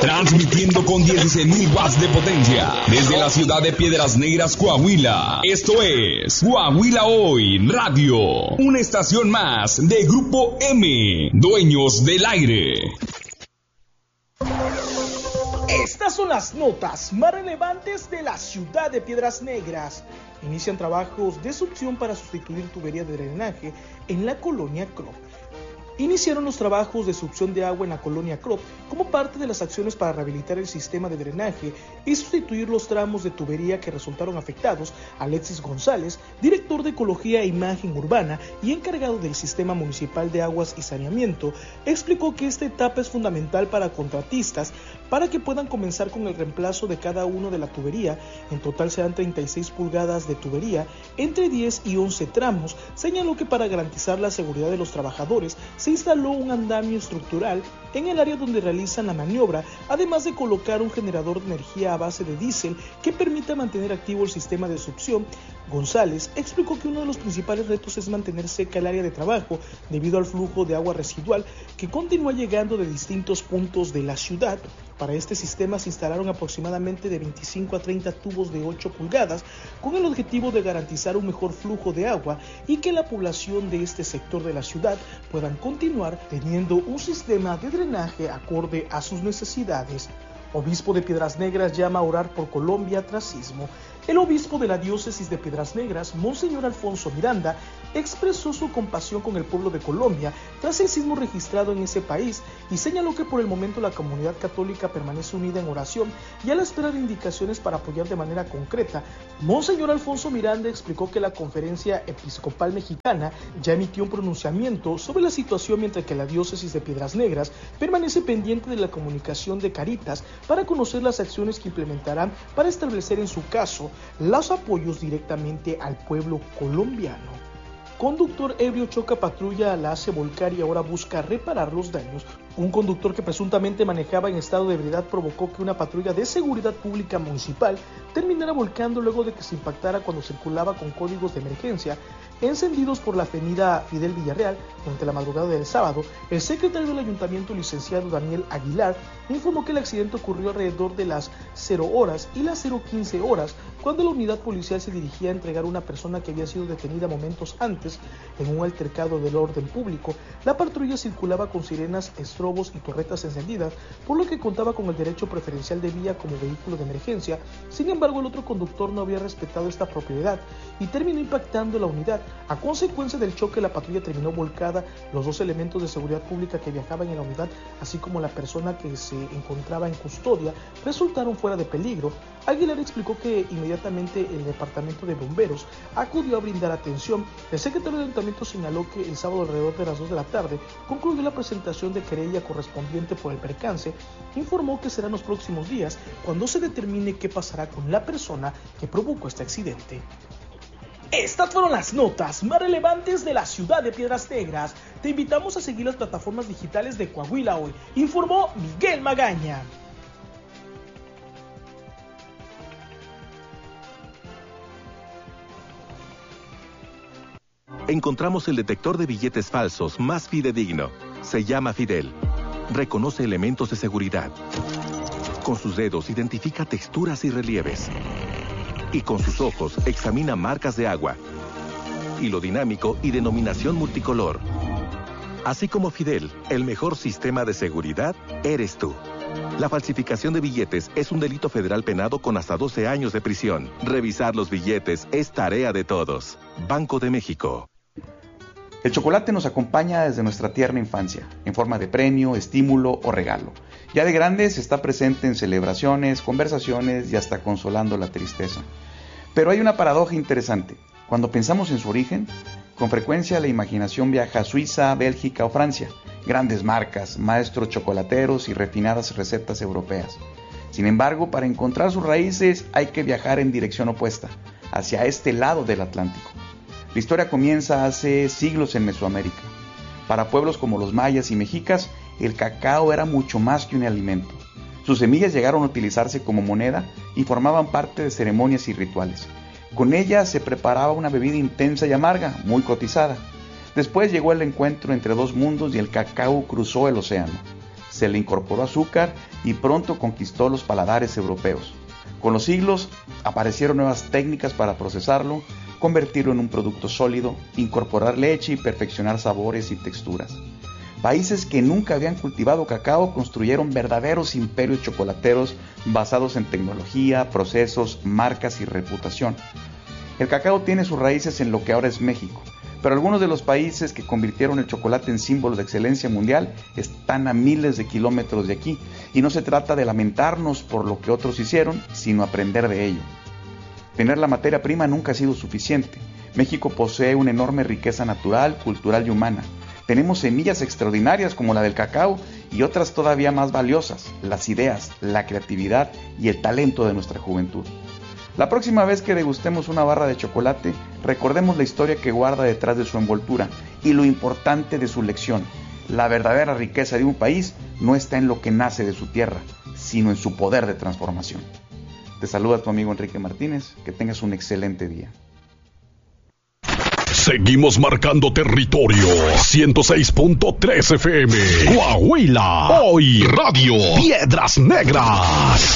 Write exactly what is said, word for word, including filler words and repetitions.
Transmitiendo con dieciséis mil watts de potencia desde la ciudad de Piedras Negras, Coahuila. Esto es Coahuila Hoy Radio, una estación más de Grupo M, dueños del aire. Estas son las notas más relevantes de la ciudad de Piedras Negras. Inician trabajos de succión para sustituir tubería de drenaje en la colonia Crop. Iniciaron los trabajos de succión de agua en la colonia Crop como parte de las acciones para rehabilitar el sistema de drenaje y sustituir los tramos de tubería que resultaron afectados. Alexis González, director de Ecología e Imagen Urbana y encargado del Sistema Municipal de Aguas y Saneamiento, explicó que esta etapa es fundamental para contratistas para que puedan comenzar con el reemplazo de cada uno de la tubería. En total serán treinta y seis pulgadas de tubería, entre diez y once tramos. Señaló que para garantizar la seguridad de los trabajadores, se instaló un andamio estructural en el área donde realizan la maniobra, además de colocar un generador de energía a base de diésel que permita mantener activo el sistema de succión. González explicó que uno de los principales retos es mantener seca el área de trabajo debido al flujo de agua residual que continúa llegando de distintos puntos de la ciudad. Para este sistema se instalaron aproximadamente de veinticinco a treinta tubos de ocho pulgadas con el objetivo de garantizar un mejor flujo de agua y que la población de este sector de la ciudad puedan continuar teniendo un sistema de drenaje acorde a sus necesidades. Obispo de Piedras Negras llama a orar por Colombia tras sismo. El obispo de la diócesis de Piedras Negras, Monseñor Alfonso Miranda, expresó su compasión con el pueblo de Colombia tras el sismo registrado en ese país y señaló que por el momento la comunidad católica permanece unida en oración y a la espera de indicaciones para apoyar de manera concreta. Monseñor Alfonso Miranda explicó que la Conferencia Episcopal Mexicana ya emitió un pronunciamiento sobre la situación, mientras que la diócesis de Piedras Negras permanece pendiente de la comunicación de Caritas para conocer las acciones que implementarán para establecer en su caso los apoyos directamente al pueblo colombiano. Conductor ebrio choca patrulla, la hace volcar y ahora busca reparar los daños. Un conductor que presuntamente manejaba en estado de ebriedad provocó que una patrulla de seguridad pública municipal terminara volcando luego de que se impactara cuando circulaba con códigos de emergencia encendidos por la avenida Fidel Villarreal. Durante la madrugada del sábado, el secretario del ayuntamiento, licenciado Daniel Aguilar, informó que el accidente ocurrió alrededor de las cero horas y las cero quince horas, cuando la unidad policial se dirigía a entregar a una persona que había sido detenida momentos antes en un altercado del orden público. La patrulla circulaba con sirenas, estrobos y torretas encendidas, por lo que contaba con el derecho preferencial de vía como vehículo de emergencia. Sin embargo, el otro conductor no había respetado esta propiedad y terminó impactando la unidad. A consecuencia del choque, la patrulla terminó volcada. Los dos elementos de seguridad pública que viajaban en la unidad, así como la persona que se encontraba en custodia, resultaron fuera de peligro. Aguilar explicó que inmediatamente el departamento de bomberos acudió a brindar atención. El secretario del ayuntamiento señaló que el sábado alrededor de las dos de la tarde concluyó la presentación de querella correspondiente por el percance. Informó que serán los próximos días cuando se determine qué pasará con la persona que provocó este accidente. Estas fueron las notas más relevantes de la ciudad de Piedras Negras. Te invitamos a seguir las plataformas digitales de Coahuila Hoy, informó Miguel Magaña. Encontramos el detector de billetes falsos más fidedigno. Se llama Fidel. Reconoce elementos de seguridad. Con sus dedos identifica texturas y relieves. Y con sus ojos examina marcas de agua, hilo dinámico y denominación multicolor. Así como Fidel, el mejor sistema de seguridad eres tú. La falsificación de billetes es un delito federal penado con hasta doce años de prisión. Revisar los billetes es tarea de todos. Banco de México. El chocolate nos acompaña desde nuestra tierna infancia, en forma de premio, estímulo o regalo. Ya de grandes está presente en celebraciones, conversaciones y hasta consolando la tristeza. Pero hay una paradoja interesante. Cuando pensamos en su origen, con frecuencia la imaginación viaja a Suiza, Bélgica o Francia, grandes marcas, maestros chocolateros y refinadas recetas europeas. Sin embargo, para encontrar sus raíces hay que viajar en dirección opuesta, hacia este lado del Atlántico. La historia comienza hace siglos en Mesoamérica. Para pueblos como los mayas y mexicas, el cacao era mucho más que un alimento. Sus semillas llegaron a utilizarse como moneda y formaban parte de ceremonias y rituales. Con ellas se preparaba una bebida intensa y amarga, muy cotizada. Después llegó el encuentro entre dos mundos y el cacao cruzó el océano. se le incorporó azúcar y pronto conquistó los paladares europeos. Con los siglos aparecieron nuevas técnicas para procesarlo, convertirlo en un producto sólido, incorporar leche y perfeccionar sabores y texturas. Países que nunca habían cultivado cacao construyeron verdaderos imperios chocolateros basados en tecnología, procesos, marcas y reputación. El cacao tiene sus raíces en lo que ahora es México, pero algunos de los países que convirtieron el chocolate en símbolo de excelencia mundial están a miles de kilómetros de aquí, y no se trata de lamentarnos por lo que otros hicieron, sino aprender de ello. Tener la materia prima nunca ha sido suficiente. México posee una enorme riqueza natural, cultural y humana. Tenemos semillas extraordinarias como la del cacao y otras todavía más valiosas, las ideas, la creatividad y el talento de nuestra juventud. La próxima vez que degustemos una barra de chocolate, recordemos la historia que guarda detrás de su envoltura y lo importante de su lección. La verdadera riqueza de un país no está en lo que nace de su tierra, sino en su poder de transformación. Te saluda tu amigo Enrique Martínez, que tengas un excelente día. Seguimos marcando territorio. ciento seis punto tres F M. Coahuila. Hoy Radio Piedras Negras.